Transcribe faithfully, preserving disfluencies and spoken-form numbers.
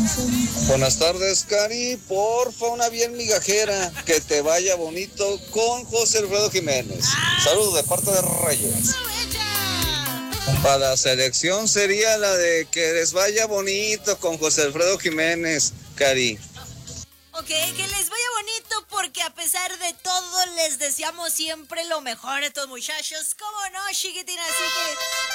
Buenas tardes, Cari. Porfa, una bien migajera. Que te vaya bonito con José Alfredo Jiménez. Saludos de parte de Reyes. Para la selección sería la de que les vaya bonito con José Alfredo Jiménez, Cari. Ok, que les vaya bonito porque a pesar de todo les deseamos siempre lo mejor a estos muchachos. ¿Cómo no, chiquitina? Así que